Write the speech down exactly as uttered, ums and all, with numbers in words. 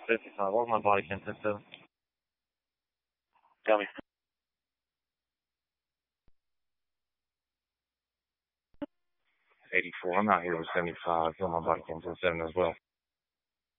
fifty-five. What was my body count? fifty-seven. Tell me. eighty-four. I'm out here with seventy-five. What my body count? fifty-seven as well.